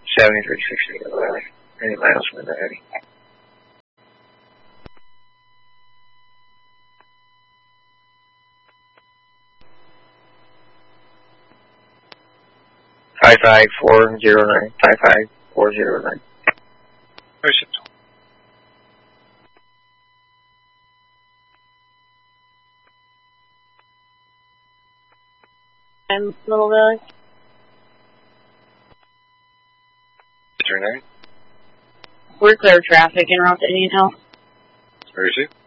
7360. Any miles from the Eddie. $55,409. 55,409. I'm Little Village. What's your name? We're clear of traffic en route to Indian Hill. Where is it?